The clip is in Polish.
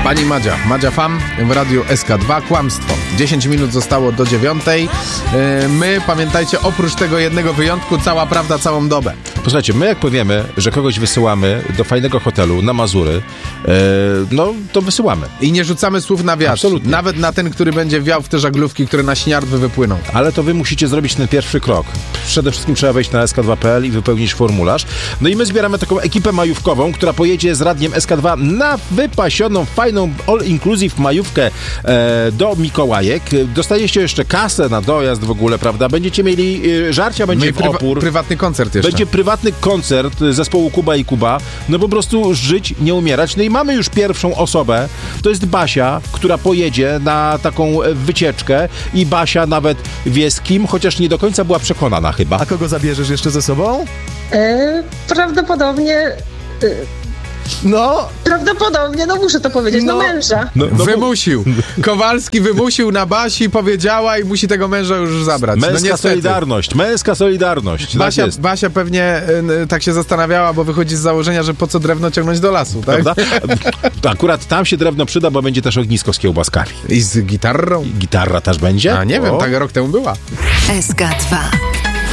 Pani Madzia Fam w radiu SK2. Kłamstwo. 10 minut zostało do 9:00. My, pamiętajcie, oprócz tego jednego wyjątku, cała prawda całą dobę. Posłuchajcie, my jak powiemy, że kogoś wysyłamy do fajnego hotelu na Mazury, to wysyłamy. I nie rzucamy słów na wiatr. Absolutnie. Nawet na ten, który będzie wiał w te żaglówki, które na śniardwy wypłyną. Ale to wy musicie zrobić ten pierwszy krok. Przede wszystkim trzeba wejść na sk2.pl i wypełnić formularz. No i my zbieramy taką ekipę majówkową, która pojedzie z radiem SK2 na wypasioną, fajną, all-inclusive majówkę do Mikołajek. Dostajecie jeszcze kasę na dojazd w ogóle, prawda? Będziecie mieli żarcia, będzie w opór. Prywatny koncert jeszcze. Będzie prywatny koncert zespołu Kuba i Kuba. No po prostu żyć, nie umierać. No i mamy już pierwszą osobę. To jest Basia, która pojedzie na taką wycieczkę i Basia nawet wie z kim, chociaż nie do końca była przekonana chyba. A kogo zabierzesz jeszcze ze sobą? Prawdopodobnie, muszę to powiedzieć, męża. Wymusił. Kowalski wymusił na Basi, powiedziała i musi tego męża już zabrać. Męska solidarność. Basia pewnie tak się zastanawiała, bo wychodzi z założenia, że po co drewno ciągnąć do lasu, tak? Prawda? Akurat tam się drewno przyda, bo będzie też ognisko z kiełbaskami. I z gitarą. Gitarra też będzie? A nie wiem, tak rok temu była. SK2